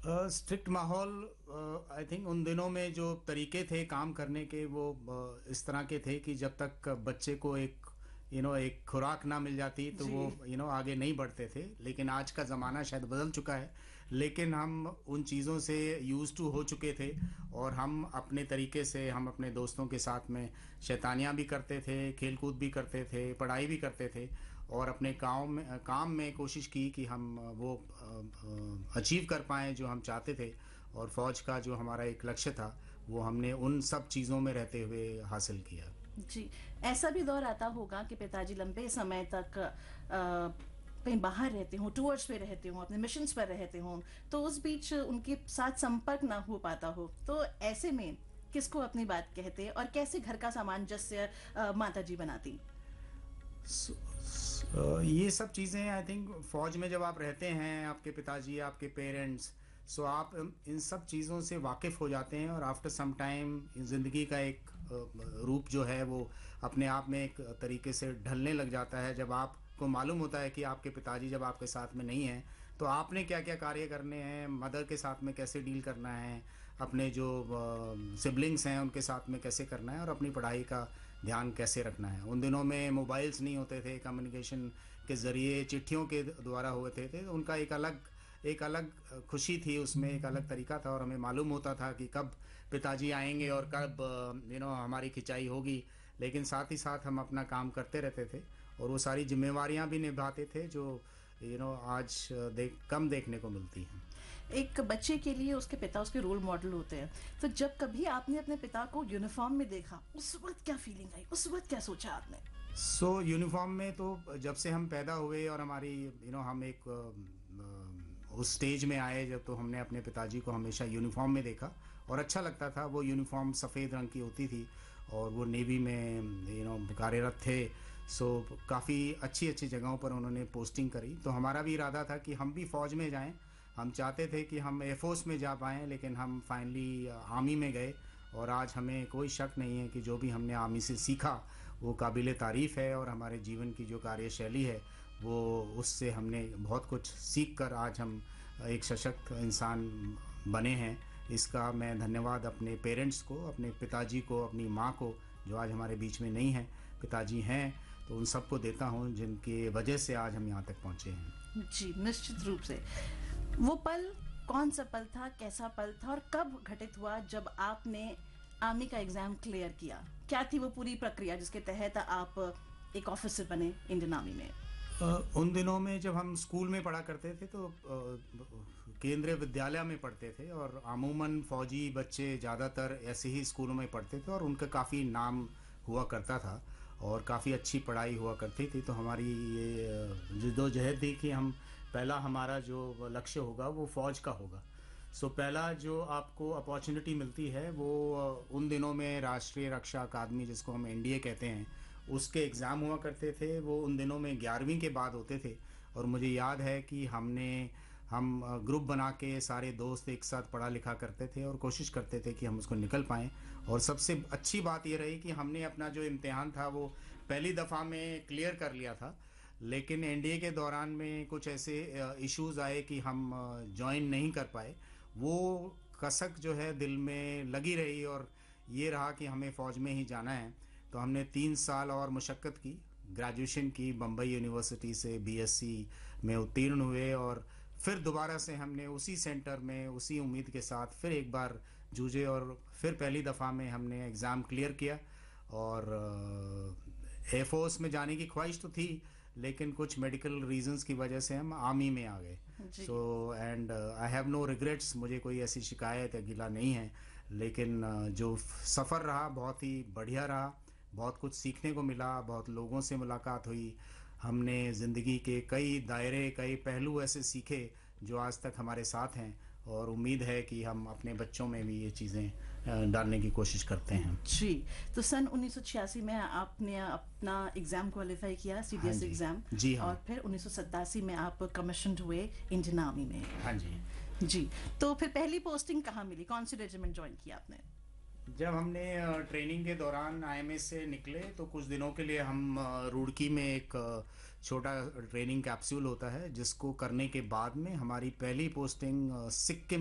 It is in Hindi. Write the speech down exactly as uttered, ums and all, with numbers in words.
स्ट्रिक्ट माहौल, आई थिंक उन दिनों में जो तरीके थे काम करने के वो अ, इस तरह के थे कि जब तक बच्चे को एक यू नो एक खुराक ना मिल जाती तो वो जी। यू नो आगे नहीं बढ़ते थे। लेकिन आज का ज़माना शायद बदल चुका है, लेकिन हम उन चीज़ों से यूज़ टू हो चुके थे। और हम अपने तरीके से हम अपने दोस्तों के साथ में शैतानियाँ भी करते थे, खेल कूद भी करते थे, पढ़ाई भी करते थे। और अपने गाँव में काम में कोशिश की कि हम वो अचीव कर पाएँ जो हम चाहते थे। और फ़ौज का जो हमारा एक लक्ष्य था वो हमने उन सब चीज़ों में रहते हुए हासिल किया। जी, ऐसा भी दौर आता होगा कि पिताजी लंबे समय तक अ, कहीं बाहर रहते हों, टूर्स पे रहते हों, अपने मिशंस पर रहते हों, तो उस बीच उनके साथ संपर्क ना हो पाता हो, तो ऐसे में किसको अपनी बात कहते और कैसे घर का सामंजस्य अ, माताजी बनाती? सो- स- अ, ये सब चीज़ें आई थिंक फ़ौज में जब आप रहते हैं, आपके पिताजी, आपके पेरेंट्स, सो आप इन इन सब चीज़ों से वाकिफ़ हो जाते हैं। और आफ्टर सम टाइम ज़िंदगी का एक अ, रूप जो है वो अपने आप में एक तरीके से ढलने लग जाता है। जब आपको मालूम होता है कि आपके पिताजी जब आपके साथ में नहीं हैं, तो आपने क्या क्या कार्य करने हैं, मदर के साथ में कैसे डील करना है, अपने जो सिबलिंग्स हैं उनके साथ में कैसे करना है, और अपनी पढ़ाई का ध्यान कैसे रखना है। उन दिनों में मोबाइल्स नहीं होते थे, कम्युनिकेशन के ज़रिए चिट्ठियों के द्वारा होते थे, तो उनका एक अलग एक अलग खुशी थी, उसमें एक अलग तरीका था। और हमें मालूम होता था कि कब पिताजी आएंगे और कब यू नो हमारी खिंचाई होगी। लेकिन साथ ही साथ हम अपना काम करते रहते थे और वो सारी जिम्मेवारियां भी निभाते थे जो यू नो आज देख कम देखने को मिलती हैं। एक बच्चे के लिए उसके पिता उसके रोल मॉडल होते हैं, तो जब कभी आपने अपने पिता को यूनिफ़ॉर्म में देखा, उस वक़्त क्या फीलिंग आई? उस वक़्त क्या सोचा आपने? सो so, यूनिफॉर्म में तो जब से हम पैदा हुए और हमारी यू नो हम एक अ, अ, उस स्टेज में आए जब, तो हमने अपने पिताजी को हमेशा यूनिफॉर्म में देखा और अच्छा लगता था। वो यूनिफॉर्म सफ़ेद रंग की होती थी और वो नेवी में यू नो कार्यरत थे। सो काफ़ी अच्छी अच्छी जगहों पर उन्होंने पोस्टिंग करी, तो हमारा भी इरादा था कि हम भी फ़ौज में जाएं। हम चाहते थे कि हम एयरफोर्स में जा पाएँ, लेकिन हम फाइनली आर्मी में गए। और आज हमें कोई शक नहीं है कि जो भी हमने आर्मी से सीखा वो काबिल तारीफ़ है। और हमारे जीवन की जो कार्यशैली है वो उससे हमने बहुत कुछ सीख कर आज हम एक सशक्त इंसान बने हैं। इसका मैं धन्यवाद अपने पेरेंट्स को, अपने पिताजी को, अपनी माँ को जो आज हमारे बीच में नहीं हैं। पिताजी हैं तो उन सबको देता हूँ जिनके वजह से आज हम यहाँ तक पहुँचे हैं। जी, निश्चित रूप से। वो पल कौन-सा पल था, कैसा पल था और कब घटित हुआ जब आपने आर्मी का एग्ज़ाम क्लियर किया? क्या थी वो पूरी प्रक्रिया जिसके तहत आप एक ऑफ़िसर बने इंडियन आर्मी में? अ, उन दिनों में जब हम स्कूल में पढ़ा करते थे तो अ, केंद्रीय विद्यालय में पढ़ते थे और अमूमन फौजी बच्चे ज़्यादातर ऐसे ही स्कूलों में पढ़ते थे और उनका काफ़ी नाम हुआ करता था और काफ़ी अच्छी पढ़ाई हुआ करती थी। तो हमारी ये अ, जद्दोजहद थी कि हम पहला हमारा जो लक्ष्य होगा वो फ़ौज का होगा। सो पहला जो आपको अपॉर्चुनिटी मिलती है वो अ, उन दिनों में राष्ट्रीय रक्षा अकादमी, जिसको हम एन डी ए कहते हैं, उसके एग्ज़ाम हुआ करते थे। वो उन दिनों में ग्यारहवीं के बाद होते थे। और मुझे याद है कि हमने हम अ, ग्रुप बना के सारे दोस्त एक साथ पढ़ा लिखा करते थे और कोशिश करते थे कि हम उसको निकल पाएँ। और सबसे अच्छी बात ये रही कि हमने अपना जो इम्तिहान था वो पहली दफ़ा में क्लियर कर लिया था। लेकिन एन डी ए के दौरान में कुछ ऐसे इश्यूज़ आए कि हम जॉइन नहीं कर पाए। वो कसक जो है दिल में लगी रही और ये रहा कि हमें फ़ौज में ही जाना है। तो हमने तीन साल और मशक्क़त की, ग्रेजुएशन की, बम्बई यूनिवर्सिटी से बी एस सी में उत्तीर्ण हुए। और फिर दोबारा से हमने उसी सेंटर में उसी उम्मीद के साथ फिर एक बार जूझे और फिर पहली दफ़ा में हमने एग्ज़ाम क्लियर किया। और एयरफोर्स में जाने की ख्वाहिश तो थी, लेकिन कुछ मेडिकल रीजंस की वजह से हम आर्मी में आ गए। जी। So and I have no regrets, मुझे कोई ऐसी शिकायत या गिला नहीं है। लेकिन uh, जो सफ़र रहा बहुत ही बढ़िया रहा, बहुत कुछ सीखने को मिला, बहुत लोगों से मुलाकात हुई। हमने ज़िंदगी के कई दायरे, कई पहलू ऐसे सीखे जो आज तक हमारे साथ हैं। और उम्मीद है कि हम अपने बच्चों में भी ये चीज़ें डालने की कोशिश करते हैं। जी, तो सन उन्नीस सौ छियासी में आपने अपना एग्ज़ाम क्वालिफ़ाई किया, हाँ C D S G. Exam, जी हाँ। और फिर उन्नीस सौ सत्तासी में आप कमीशन्ड हुए इंडियन आर्मी में। हाँ जी। जी, तो फिर पहली पोस्टिंग कहाँ मिली? कौन-सी रेजिमेंट जॉइन किया आपने? जब हमने अ, ट्रेनिंग के दौरान आई एम एस से निकले तो कुछ दिनों के लिए हम अ, रुड़की में एक अ, छोटा ट्रेनिंग कैप्सूल होता है जिसको करने के बाद में हमारी पहली पोस्टिंग अ, सिक्किम